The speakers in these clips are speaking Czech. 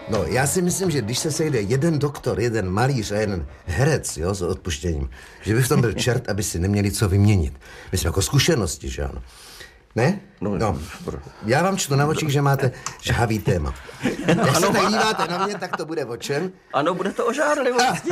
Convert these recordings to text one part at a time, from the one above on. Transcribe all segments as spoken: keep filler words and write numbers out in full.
No, já si myslím, že když se sejde jeden doktor, jeden malíř a jeden herec, jo, s odpuštěním, že by v tom byl čert, aby si neměli co vyměnit. My jsme jako zkušenosti, že ano. Ne? No, no. Já vám čtu na očích, že máte žhavý téma. Jak se tak díváte na mě, tak to bude o čem? Ano, bude to o žárlivosti.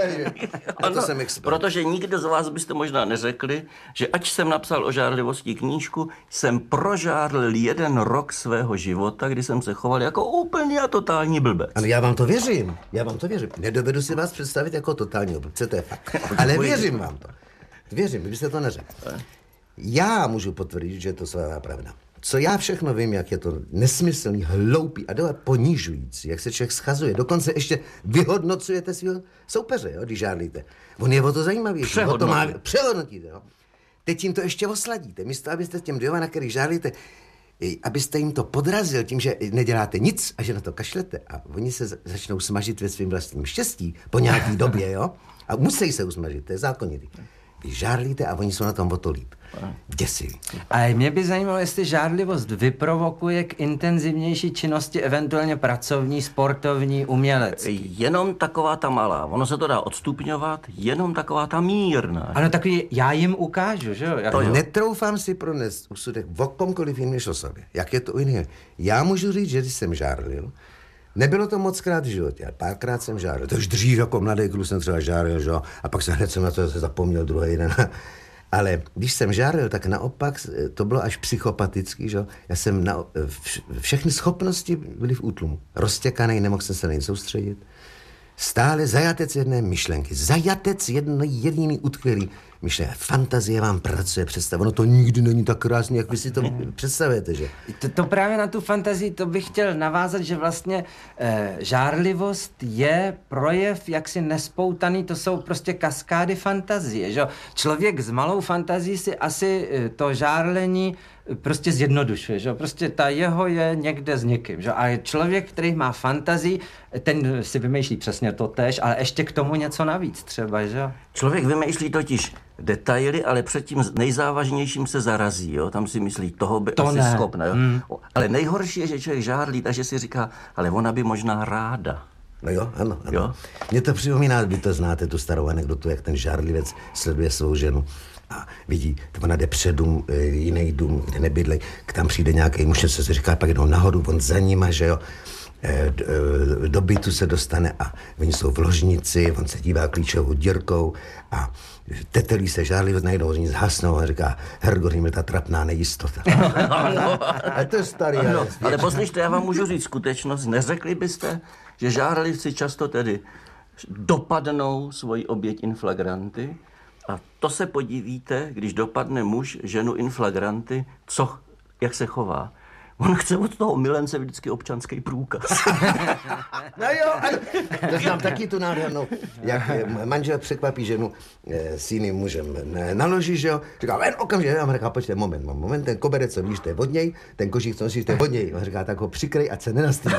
Ano, to jsem expert. Protože nikdo z vás byste možná neřekli, že ač jsem napsal o žárlivosti knížku, jsem prožárlil jeden rok svého života, kdy jsem se choval jako úplný a totální blbec. Ano, já vám to věřím. Já vám to věřím. Nedovedu si vás představit jako totální blbce, to je fakt. Ale věřím vám to. Věřím, kdybyste to neřekl. Já můžu potvrdit, že je to svatá pravda. Co já všechno vím, jak je to nesmyslný, hloupý a dole ponižující, jak se člověk schazuje. Dokonce ještě vyhodnocujete svého soupeře, jo, když žádlíte. On je o to zajímavější. Přehodnotíte. Přehodnotíte, jo. Teď jim to ještě osladíte. Místo, abyste těm dvěma, na kterých žádlíte, abyste jim to podrazil tím, že neděláte nic a že na to kašlete a oni se začnou smažit ve svým vlastním štěstí po nějaký době, jo. A musí se usmažit, to je zákonitý. Vy žárlíte a oni jsou na tom o to líp. Děsivý. A mě by zajímalo, jestli žárlivost vyprovokuje k intenzivnější činnosti, eventuálně pracovní, sportovní, umělecký. Jenom taková ta malá. Ono se to dá odstupňovat, jenom taková ta mírná. Ano, takový, já jim ukážu, že jo? Jak... To netroufám si pronést úsudek o komkoliv jiným než o sobě. Jak je to u jiného? Já můžu říct, že když jsem žárlil, nebylo to moc krát v životě, ale párkrát jsem žárlil. To už dřív jako mladý kluk jsem třeba žárlil, že jo? A pak jsem hned jsem na to zapomněl druhý den. Ale když jsem žárlil, tak naopak to bylo až psychopatický, že? Já jsem na, všechny schopnosti byly v útlumu. Roztěkanej, nemohl jsem se na ně soustředit. Stále zajatec jedné myšlenky. Zajatec jedno jediný utkvělý myšlenky. Fantazie vám pracuje, představ. Ono to nikdy není tak krásný, jak vy si to představujete, že? To, to právě na tu fantazii, to bych chtěl navázat, že vlastně e, žárlivost je projev jaksi nespoutaný, to jsou prostě kaskády fantazie, že? Člověk s malou fantazií si asi e, to žárlení prostě zjednodušuje, že? Prostě ta jeho je někde s někým, že? A člověk, který má fantazii, ten si vymýšlí přesně to též, ale ještě k tomu něco navíc třeba, že? Člověk vymýšlí totiž detaily, ale před tím nejzávažnějším se zarazí, jo? Tam si myslí, toho by to asi ne. schopna, jo? Hmm. Ale nejhorší je, že člověk žárlí, takže si říká, ale ona by možná ráda. No jo, ano, ano. Jo? Mně to připomíná, vy to znáte, tu starou anekdotu, jak ten žárlivec sleduje svou ženu a vidí, to ona jde před dům, jiný dům, kde nebydlej, tam přijde nějaký muž, co se říká, pak jdou nahoru, on za nima, že jo, do bytu se dostane a oni jsou v ložnici, on se dívá klíčovou dírkou a tetelí se žárlivě, najednou oni zhasnou a říká, Hergor, mi ta trapná nejistota. A to je starý. Ano, ale poslyšte, já vám můžu říct skutečnost, neřekli byste, že žárlivci často tedy dopadnou svoji oběť in flagranti a to se podívíte, když dopadne muž ženu in flagranti, co, jak se chová. On chce od toho milence vždycky občanský průkaz. No jo, ano. To znám taky tu nádhernou, jak manžel překvapí ženu s jiným mužem naloží, že jo. Říká, ven okamžitě, já mu říká, počkej, moment, moment, ten koberec, co víš, to je od něj, ten kožík, co nosíš, to je od něj. On říká, tak ho přikrej, ať se nenastýlí.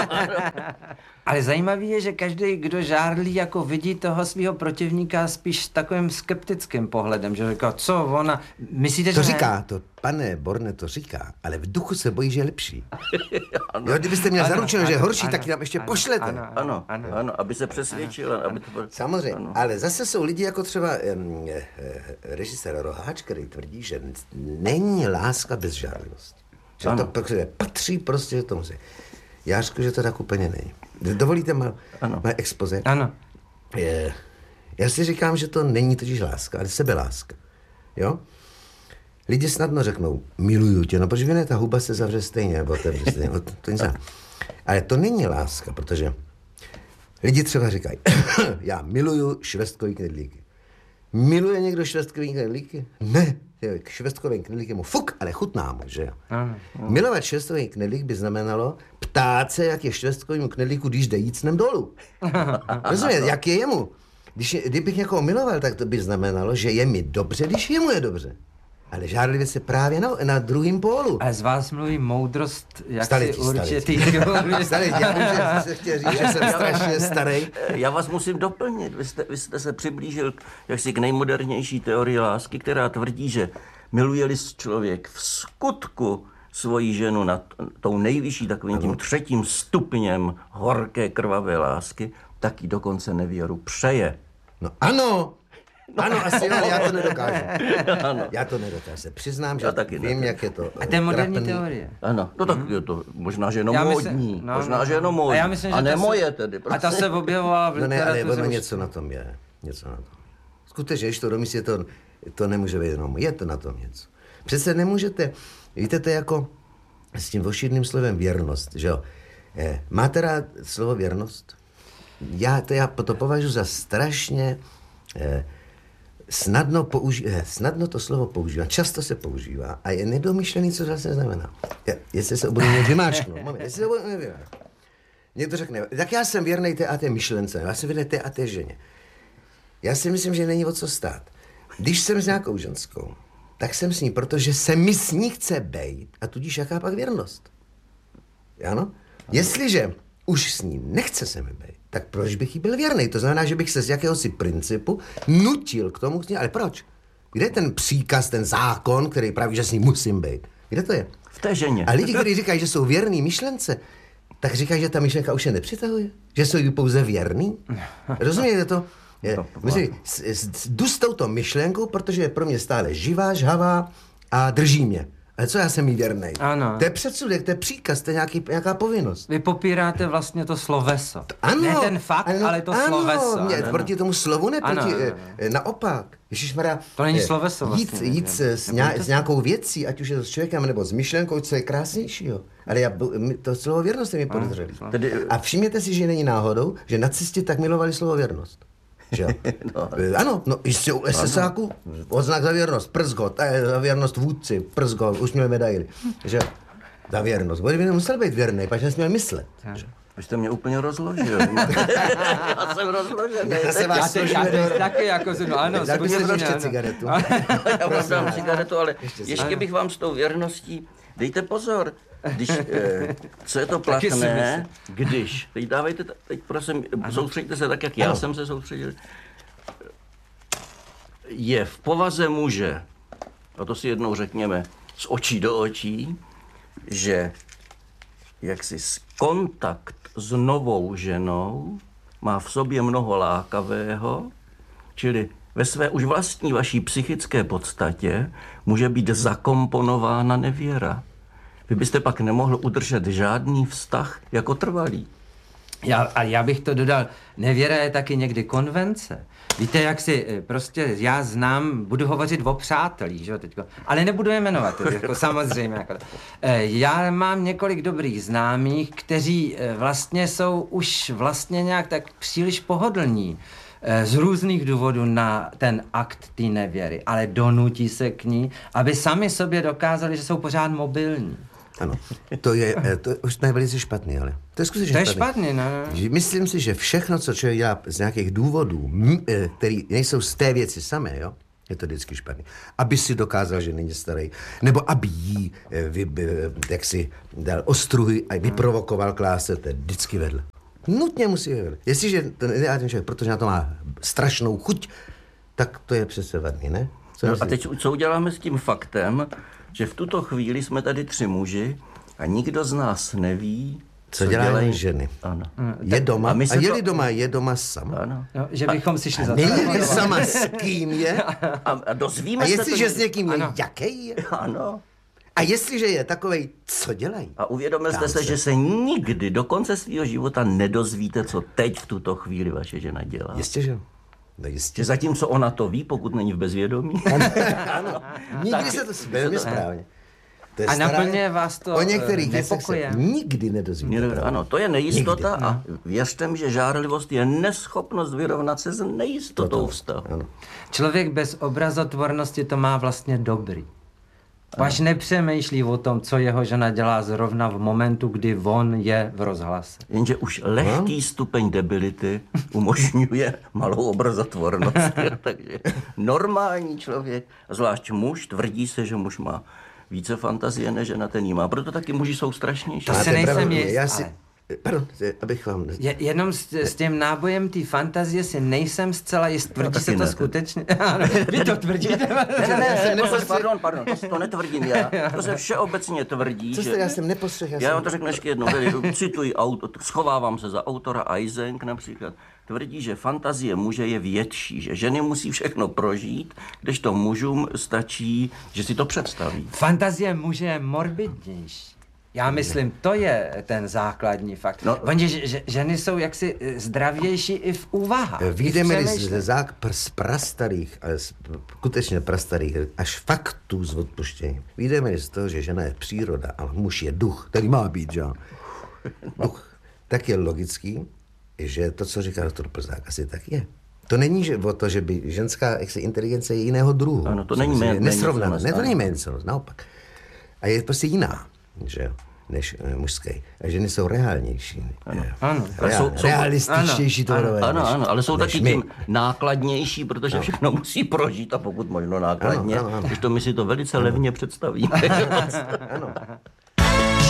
Ale zajímavý je, že každý, kdo žárlí, jako vidí toho svého protivníka spíš s takovým skeptickým pohledem, že říká, co ona, myslíte, to že říká, ne? to pane Borne to říká, ale v duchu se bojí, že je lepší. Jo, kdybyste měl Ano, zaručeno, že je ano, horší, ano, tak tam ještě ano, pošlete. ano, Ano, ano. ano, aby se přesvědčil. Aby to... Samozřejmě, ano. ale zase jsou lidi jako třeba um, režisér Roháč, který tvrdí, že není láska bez žárlivosti. Že Ano. to patří prostě tomu se. Já řeknu, že to tak úplně není. Dovolíte má, má expoze? Ano. Je, já si říkám, že to není totiž láska, ale sebeláska. Jo? Lidi snadno řeknou, miluju tě, no protože ne, ta huba se zavře stejně, nebo otevře stejně, to, to nic. Ale to není láska, protože lidi třeba říkají, já miluju švestkový knedlíky. Miluje někdo švestkový knedlíky? Ne, švestkový knedlík je mu fuk, ale chutná mu, že jo. Ano, ano. Milovat švestkový knedlík by znamenalo ptát se, jak je švestkovýmu knedlíku, když jde jít snem dolů. Rozumět, jak je jemu. Když, kdybych někoho miloval, tak to by znamenalo, že je mi dobře, když jemu je dobře. Ale žárlivě se právě na, na druhým pólu. Ale z vás mluví moudrost, jak Staletí, si určitý... Staletí, já vím, že se chtěl říct, že jsem strašně starý. Já vás musím doplnit. Vy jste, vy jste se přiblížil jaksi k nejmodernější teorii lásky, která tvrdí, že miluje-li člověk v skutku svoji ženu nad tou nejvyšší takovým tím třetím stupněm horké krvavé lásky, tak jí dokonce nevěru přeje. No ano, ano, asi jo, já to nedokážu. Ano. Já to nedokážu. Přiznám, že taky vím, ne. jak je to. A to je moderní trapný. teorie. Ano, no tak je to možná, že jenom Já módní. myslím- no, možná, no, že jenom no. módní. A já myslím, že a to ne se- moje tedy. A ta se objevovala v No ne, ale literatuře. ono už- něco na tom je. Něco na tom. Skutečně, když to domyslíte, to, to nemůže být jenom. Je to na tom něco. Přece nemůžete, víte, to je jako s tím vošidným slovem věrnost, že jo. Eh, máte rád slovo věrnost? Já to, já to považuji za strašně eh, snadno, použi- eh, snadno to slovo používá, často se používá a je nedomyšlený, co vlastně znamená. Je, jestli se obudu mě vymáčknout, moment, jestli se obudu mě vymáčknout. Někdo řekne, tak já jsem věrnej té a té myšlence, já jsem věrnej té a té ženě. Já si myslím, že není o co stát. Když jsem s nějakou ženskou, tak jsem s ní, protože se mi s ní chce bejt a tudíž jaká pak věrnost. Ano? Jestliže už s ní nechce se mi bejt, tak proč bych jí byl věrný? To znamená, že bych se z jakéhosi principu nutil k tomu, ale proč? Kde je ten příkaz, ten zákon, který praví, že s ní musím bejt? Kde to je? V té ženě. A lidi, kteří říkají, že jsou věrný myšlence, tak říkají, že ta myšlenka už je nepřitahuje. Že jsou jí pouze věrný. Rozumíte to? Je, myslím, s, s, jdu s touto myšlenkou, protože je pro mě stále živá, žhavá a drží mě. Ale co já jsem jí věrnej? Ano. To je předsudek, to je příkaz, to je nějaký, nějaká povinnost. Vy popíráte vlastně to sloveso. Ano, Ne ten fakt, ano, ale to ano, sloveso. Mě, ano. proti tomu slovu ne, Ano, proti, ano, eh, ano. eh, naopak. Ježišmarja, To není eh, sloveso Jít, vlastně, jít ne? s, s, nějak, s nějakou věcí, ať už je to s člověkem nebo s myšlenkou, co je krásnějšího. Ale já, my- to slovo věrnost je mi podezřelý. Tedy- A všimněte si, že není náhodou, že nacisti tak milovali slovo věrnost. Že jo? No. Eh, Ano, no jistě u SSáku odznak za věrnost, przgot, eh, za věrnost vůdci, przgot, už měl medaily. Že jo? Za věrnost. Bo by nemusel být věrný, pač nesměl myslet. že? Vy jste mě úplně rozložil. Já jsem rozložený. Já se Já vás teď, složíme já do... teď taky jako jsem, ano, Dal bych skutečně, ještě ano. cigaretu. Já vám dám cigaretu, ale Ještě ještě, si- bych vám s tou věrností, dejte pozor, když, eh, co je to Taky si platné, když, teď dávejte, t- teď prosím, soustřeďte se tak, jak já Ano. jsem se soustředil, je v povaze muže, a to si jednou řekněme, z očí do očí, že jaksi s- kontakt s novou ženou má v sobě mnoho lákavého, čili ve své už vlastní vaší psychické podstatě může být zakomponována nevěra. Vy byste pak nemohl udržet žádný vztah jako trvalý. Já, a já bych to dodal, nevěra je taky někdy konvence. Víte, jak si eh, prostě, já znám, budu hovořit o přátelích, že jo, teďko, ale nebudu je jmenovat, tedy, jako samozřejmě. Jako, eh, já mám několik dobrých známých, kteří eh, vlastně jsou už vlastně nějak tak příliš pohodlní eh, z různých důvodů na ten akt té nevěry, ale donutí se k ní, aby sami sobě dokázali, že jsou pořád mobilní. Ano, to je, eh, to už to je velice špatný, ale to je skutečně To je špatný. špatný, no. Že Myslím si, že všechno, co člověk dělá z nějakých důvodů, m- eh, který nejsou z té věci samé, jo, je to vždycky špatný. Aby si dokázal, že není starý, nebo aby jí, eh, vy, eh, jak si dal ostruhy a vyprovokoval k lásce, to je vždycky vedle. Nutně musí vedle. Jestliže to nedělá ten člověk, protože na to má strašnou chuť, tak to je přece vadný, ne? Co No a myslíš? teď co uděláme s tím faktem, že v tuto chvíli jsme tady tři muži a nikdo z nás neví, Co dělají dělají ženy? Ano. Je doma, a a, my se a je-li to- doma, je doma sama. Ano. No, že bychom si šli za Není sama s kým je? A, a dozvíme A se jestliže to... s někým je, Ano. jaký je? Ano. A jestliže je takovej, co dělají? A uvědomil jste Ptám se, se. že se nikdy do konce svého života nedozvíte, co teď v tuto chvíli vaše žena dělá. Jistě, že? No jistě. Že zatímco ona to ví, pokud není v bezvědomí. Ano, nikdy se to velmi správně. To je A stará- naplňuje vás to, o některých eh, věcech se nepokojem? nikdy nedozvíte. pravdu. Ano, to je nejistota Nikdy. a věřte mi, že žárlivost je neschopnost vyrovnat se s nejistotou Toto. vztahu. Ano. Člověk bez obrazotvornosti to má vlastně dobrý. Až nepřemýšlí o tom, co jeho žena dělá zrovna v momentu, kdy on je v rozhlase. Jenže už lehký stupeň debility umožňuje malou obrazotvornost. Takže normální člověk, zvlášť muž, tvrdí se, že muž má více fantazie než žena, ten jí má. Proto taky muži jsou strašnější. To se Máte nejsem pravdu. jist, Já si, ale- Pardon, abych vám... Je, jenom s, s tím nábojem té fantazie si nejsem zcela jist. Tvrdí se to ne. skutečně? Ano, vy to tvrdíte? Ne, ne, ne, ne to, pardon, pardon, to, to netvrdím já. To se všeobecně tvrdí, Co že... jste, já jsem nepostřehl. Já jsem... vám to řeknu ještě jednou, tady cituji, auto, schovávám se za autora Eysenck například, tvrdí, že fantazie muže je větší, že ženy musí všechno prožít, kdežto mužům stačí, že si to představí. Fantazie muže je morbidnější. Já myslím, to je ten základní fakt. No, Oni, že, že, ženy jsou jaksi zdravější i v úvahách. Výjdeme z, zák, z prastarých, ale skutečně prastarých, až faktů z odpuštění. Výjdeme z toho, že žena je příroda, ale muž je duch, který má být, že? Duch. Tak je logický, že to, co říká doktor Plzák, asi tak je. To není že, o to, že by ženská jaksi, inteligence je jiného druhu. Ano, to není méně. Nesrovnané. Ne, to není méně, naopak. A je prostě jiná, že než e, mužské. A ženy jsou reálnější. Ano. ano. Reál, jsou, jsou, realističtější to ano, ano, ano, ale jsou taky my. tím nákladnější, protože no. všechno musí prožít a pokud možno nákladně, ano, ano, ano. když to my si to velice levně představíme. Ano.